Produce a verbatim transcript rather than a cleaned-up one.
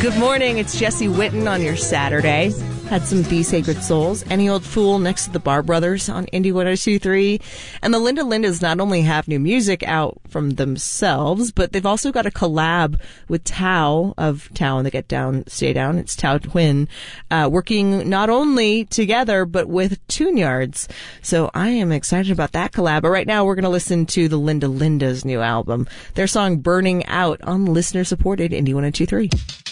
Good morning. It's Jesse Witten on your Saturday. Had some Be Sacred Souls, Any Old Fool next to the Bar Brothers on Indie one oh two point three. And the Linda Lindas not only have new music out from themselves, but they've also got a collab with Tao of Tao and the Get Down, Stay Down. It's Tao Twin, uh, working not only together, but with Tune Yards. So I am excited about that collab. But right now we're going to listen to the Linda Lindas' new album, their song Burning Out on listener-supported Indie one oh two point three.